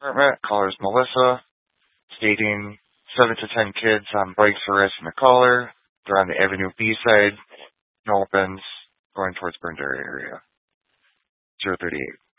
apartment. Caller's Melissa, stating 7 to 10 kids on bikes harassing the caller. They're on the Avenue B side, no opens, going towards Burnderry area. 038.